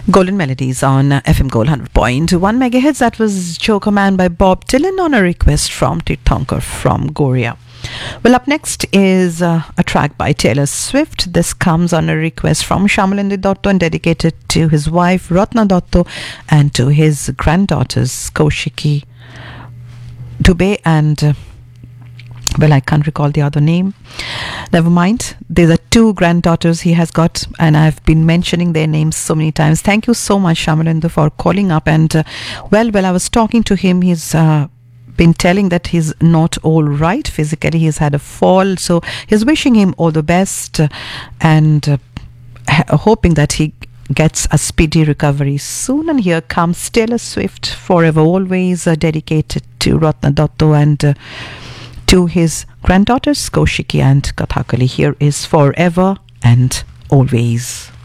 Golden Melodies on FM Gold 100.1 megahertz. That was Joker Man by Bob Dylan on a request from Tirthankar from Goria. Well, up next is a track by Taylor Swift. This comes on a request from Shyamalendra Dotto and dedicated to his wife Ratna Dotto and to his granddaughters Kaushiki Dubey and well, I can't recall the other name. Never mind. There are two granddaughters he has got, and I've been mentioning their names so many times. Thank you so much, Shyamalendra, for calling up. And well, I was talking to him. He's been telling that he's not all right physically. He's had a fall, so he's wishing him all the best and hoping that he gets a speedy recovery soon. And here comes Taylor Swift, Forever Always, dedicated to Ratna Dotto and to his granddaughters Kaushiki and Kathakali. Here is Forever and Always.